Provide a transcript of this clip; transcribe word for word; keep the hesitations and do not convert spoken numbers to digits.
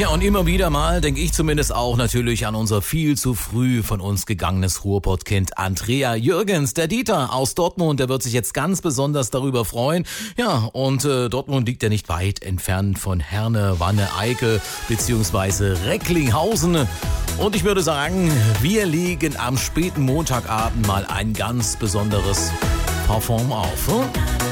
Ja, und immer wieder mal denke ich zumindest auch natürlich an unser viel zu früh von uns gegangenes Ruhrpottkind Andrea Jürgens. Der Dieter aus Dortmund, der wird sich jetzt ganz besonders darüber freuen. Ja, und äh, Dortmund liegt ja nicht weit entfernt von Herne, Wanne, Eickel beziehungsweise Recklinghausen. Und ich würde sagen, wir legen am späten Montagabend mal ein ganz besonderes Parfum auf. Hm?